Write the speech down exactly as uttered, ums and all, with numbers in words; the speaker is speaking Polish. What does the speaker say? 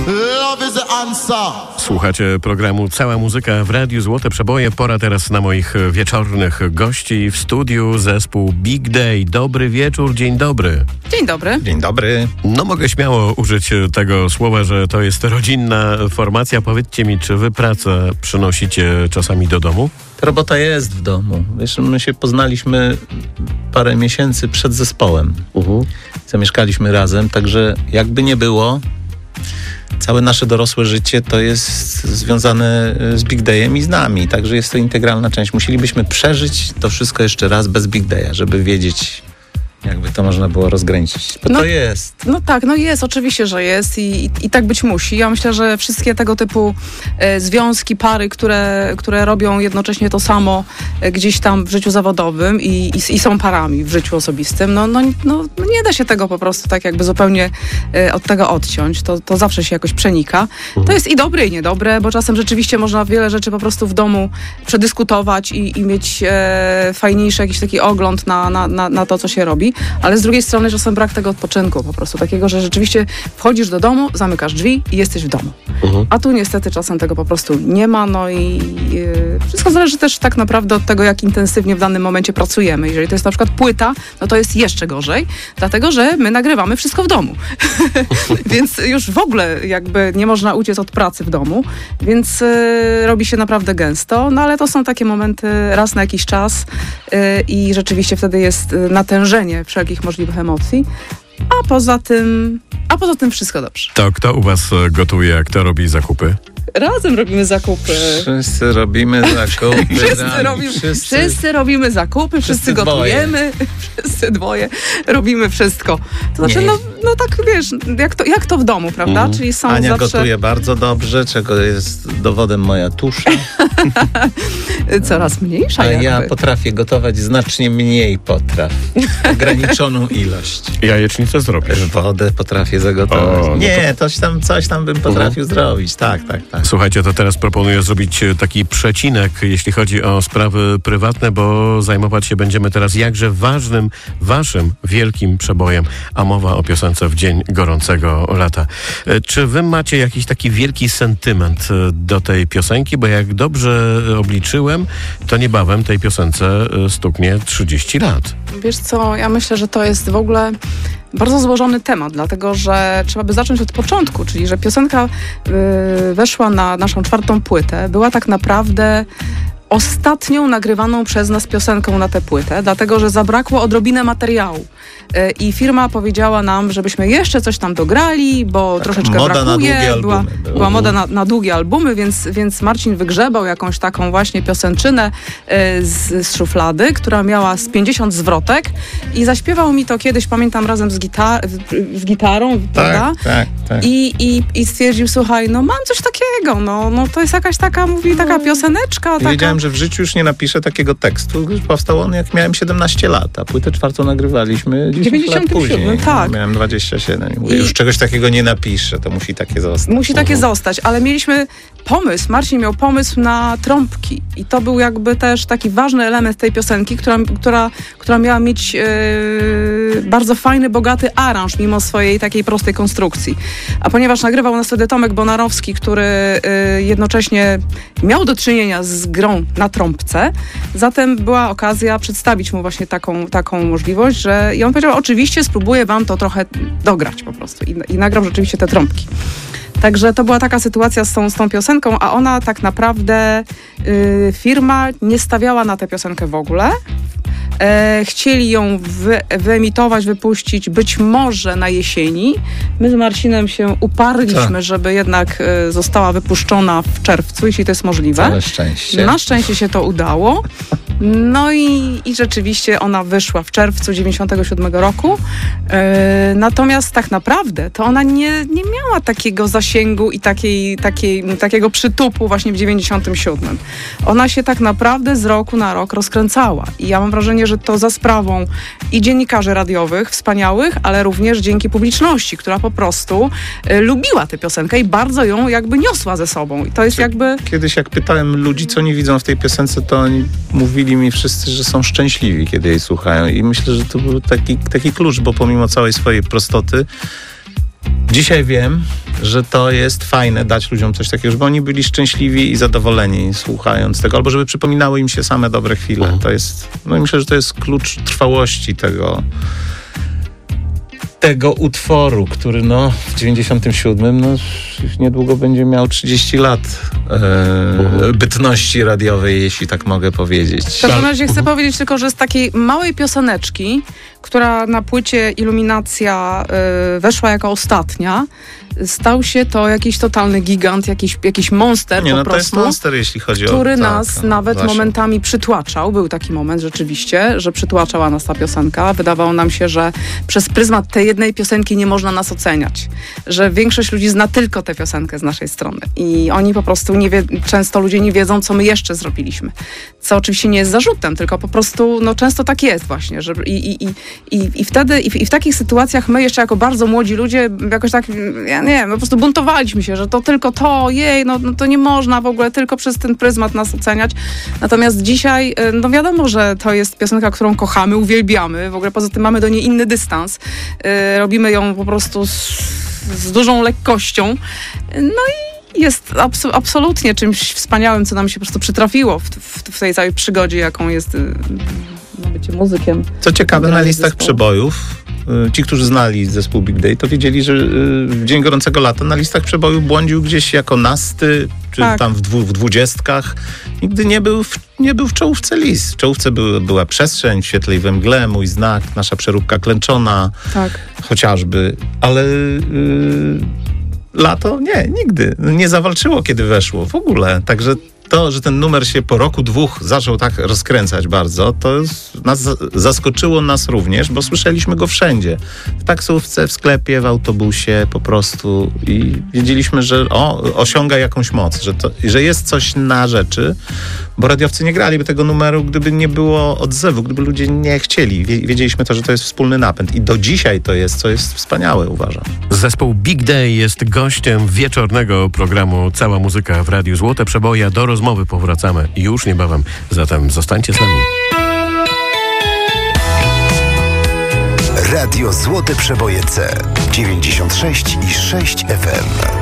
Love is the answer. Słuchacie programu Cała Muzyka w Radiu Złote Przeboje. Pora teraz na moich wieczornych gości w studiu zespół Big Day. Dobry wieczór, dzień dobry. Dzień dobry. Dzień dobry. No mogę śmiało użyć tego słowa, że to jest rodzinna formacja. Powiedzcie mi, czy wy pracę przynosicie czasami do domu? Robota jest w domu. Wiesz, my się poznaliśmy parę miesięcy przed zespołem. Uh-huh. Zamieszkaliśmy razem, także jakby nie było, całe nasze dorosłe życie to jest związane z Big Dayem i z nami. Także jest to integralna część. Musielibyśmy przeżyć to wszystko jeszcze raz bez Big Daya, żeby wiedzieć, jakby to można było rozgraniczyć. Bo no, to jest. No tak, no jest, oczywiście, że jest i, i, i tak być musi. Ja myślę, że wszystkie tego typu e, związki, pary, które, które robią jednocześnie to samo e, gdzieś tam w życiu zawodowym i, i, i są parami w życiu osobistym, no, no, no, no nie da się tego po prostu tak jakby zupełnie e, od tego odciąć. To, to zawsze się jakoś przenika. Mhm. To jest i dobre, i niedobre, bo czasem rzeczywiście można wiele rzeczy po prostu w domu przedyskutować i, i mieć e, fajniejszy jakiś taki ogląd na, na, na, na to, co się robi. Ale z drugiej strony czasem brak tego odpoczynku po prostu, takiego, że rzeczywiście wchodzisz do domu, zamykasz drzwi i jesteś w domu. Uh-huh. A tu niestety czasem tego po prostu nie ma, no i yy, wszystko zależy też tak naprawdę od tego, jak intensywnie w danym momencie pracujemy. Jeżeli to jest na przykład płyta, no to jest jeszcze gorzej, dlatego, że my nagrywamy wszystko w domu. Więc już w ogóle jakby nie można uciec od pracy w domu, więc yy, robi się naprawdę gęsto, no ale to są takie momenty raz na jakiś czas yy, i rzeczywiście wtedy jest yy, natężenie wszelkich możliwych emocji, a poza tym, a poza tym wszystko dobrze. To kto u was gotuje, a kto robi zakupy? Razem robimy zakupy. Wszyscy robimy zakupy. wszyscy, robimy, wszyscy... wszyscy robimy zakupy, wszyscy, wszyscy gotujemy, wszyscy dwoje robimy wszystko. To znaczy, no, no tak wiesz, jak to, jak to w domu, prawda? Mm. Czyli są Ania zawsze... gotuje bardzo dobrze, czego jest dowodem moja tusza. Coraz mniejsza A jakby. ja potrafię gotować znacznie mniej potraw. Ograniczoną ilość. Jajecznicę zrobisz? Wodę potrafię zagotować. O, no nie, to... coś, tam, coś tam bym potrafił uh-huh. zrobić. Tak, tak, tak. Słuchajcie, to teraz proponuję zrobić taki przecinek, jeśli chodzi o sprawy prywatne, bo zajmować się będziemy teraz jakże ważnym, waszym wielkim przebojem, a mowa o piosence W dzień gorącego lata. Czy wy macie jakiś taki wielki sentyment do tej piosenki? Bo jak dobrze obliczyłem, to niebawem tej piosence stuknie trzydzieści lat. Wiesz co, ja myślę, że to jest w ogóle bardzo złożony temat, dlatego że trzeba by zacząć od początku, czyli że piosenka yy, weszła na naszą czwartą płytę, była tak naprawdę ostatnią nagrywaną przez nas piosenką na tę płytę, dlatego że zabrakło odrobinę materiału. Yy, I firma powiedziała nam, żebyśmy jeszcze coś tam dograli, bo tak, troszeczkę moda brakuje. Na długie była, albumy. była moda na, na długie albumy, więc, więc Marcin wygrzebał jakąś taką właśnie piosenczynę yy, z, z szuflady, która miała z pięćdziesiąt zwrotek i zaśpiewał mi to kiedyś, pamiętam, razem z, gitar- z gitarą, tak, prawda? Tak, tak. I, i, I stwierdził, słuchaj, no mam coś takiego, no, no to jest jakaś taka, mówi, taka pioseneczka. Taka... Wiedziałem, że w życiu już nie napiszę takiego tekstu, gdyż powstał on, jak miałem siedemnaście lat, a płytę czwartą nagrywaliśmy dziesięć lat później. Tak. Miałem dwadzieścia siedem. Mówię, I... już czegoś takiego nie napiszę, to musi takie zostać. Musi takie uh-huh. zostać, ale mieliśmy pomysł, Marcin miał pomysł na trąbki i to był jakby też taki ważny element tej piosenki, która, która, która miała mieć yy, bardzo fajny, bogaty aranż, mimo swojej takiej prostej konstrukcji. A ponieważ nagrywał nas wtedy Tomek Bonarowski, który yy, jednocześnie miał do czynienia z grą na trąbce, zatem była okazja przedstawić mu właśnie taką, taką możliwość, że i on powiedział, oczywiście spróbuję wam to trochę dograć po prostu i, i nagrał rzeczywiście te trąbki. Także to była taka sytuacja z tą, z tą piosenką, a ona tak naprawdę yy, firma nie stawiała na tę piosenkę w ogóle. E, chcieli ją wy, wyemitować, wypuścić być może na jesieni. My z Marcinem się uparliśmy, Co? żeby jednak e, została wypuszczona w czerwcu, jeśli to jest możliwe. Całe szczęście. Na szczęście się to udało. No i, i rzeczywiście ona wyszła w czerwcu dziewięćdziesiątego siódmego roku. E, natomiast tak naprawdę to ona nie, nie miała takiego zasięgu i takiej, takiej, takiego przytupu właśnie w dziewięćdziesiątym siódmym. Ona się tak naprawdę z roku na rok rozkręcała. I ja mam wrażenie, że to za sprawą i dziennikarzy radiowych wspaniałych, ale również dzięki publiczności, która po prostu y, lubiła tę piosenkę i bardzo ją jakby niosła ze sobą. I to jest jakby... Kiedyś jak pytałem ludzi, co nie widzą w tej piosence, to oni mówili mi wszyscy, że są szczęśliwi, kiedy jej słuchają. I myślę, że to był taki, taki klucz, bo pomimo całej swojej prostoty Dzisiaj wiem, że to jest fajne dać ludziom coś takiego, żeby oni byli szczęśliwi i zadowoleni słuchając tego, albo żeby przypominały im się same dobre chwile. Mhm. To jest, no i myślę, że to jest klucz trwałości tego tego utworu, który no w dziewięćdziesiątym siódmym no już niedługo będzie miał trzydzieści lat e, bytności radiowej, jeśli tak mogę powiedzieć. W każdym razie chcę powiedzieć tylko, że z takiej małej pioseneczki, która na płycie Iluminacja y, weszła jako ostatnia, stał się to jakiś totalny gigant, jakiś, jakiś monster Nie, po no to prostu. jest monster, jeśli chodzi o... który tak, nas no, nawet właśnie. momentami przytłaczał. Był taki moment rzeczywiście, że przytłaczała nas ta piosenka. Wydawało nam się, że przez pryzmat tej jednej piosenki nie można nas oceniać. Że większość ludzi zna tylko tę piosenkę z naszej strony. I oni po prostu nie wie, często ludzie nie wiedzą, co my jeszcze zrobiliśmy. Co oczywiście nie jest zarzutem, tylko po prostu no, często tak jest właśnie. Że i, i, i, i, i wtedy, i w, i w takich sytuacjach my jeszcze jako bardzo młodzi ludzie jakoś tak, ja nie wiem, po prostu buntowaliśmy się, że to tylko to, jej, no, no to nie można w ogóle tylko przez ten pryzmat nas oceniać. Natomiast dzisiaj, no wiadomo, że to jest piosenka, którą kochamy, uwielbiamy. W ogóle poza tym mamy do niej inny dystans. Yy, robimy ją po prostu z, z dużą lekkością. No i jest abso- absolutnie czymś wspaniałym, co nam się po prostu przytrafiło w, w, w tej całej przygodzie, jaką jest yy, no, bycie muzykiem. Co ciekawe, na Granie listach zespołu. przebojów y, ci, którzy znali zespół Big Day, to wiedzieli, że y, w Dzień Gorącego Lata na listach przebojów błądził gdzieś jako nasty, czy Tak. tam w, dwu, w dwudziestkach. Nigdy nie był w, nie był w czołówce list. W czołówce był, była Przestrzeń, W świetle i we mgle, Mój znak, Nasza przeróbka klęczona, Tak. chociażby. Ale y, Lato? Nie, nigdy. Nie zawalczyło, kiedy weszło. W ogóle. Także to, że ten numer się po roku, dwóch zaczął tak rozkręcać bardzo, to jest, nas zaskoczyło nas również, bo słyszeliśmy go wszędzie. W taksówce, w sklepie, w autobusie po prostu i wiedzieliśmy, że o, osiąga jakąś moc, że, to, że jest coś na rzeczy, bo radiowcy nie graliby tego numeru, gdyby nie było odzewu, gdyby ludzie nie chcieli. Wiedzieliśmy to, że to jest wspólny napęd i do dzisiaj to jest, co jest wspaniałe, uważam. Zespół Big Day jest gościem wieczornego programu Cała Muzyka w Radiu Złote Przeboje. Do rozmowy powracamy już niebawem, zatem zostańcie z nami. Radio Złote Przeboje C dziewięćdziesiąt sześć i sześć F M.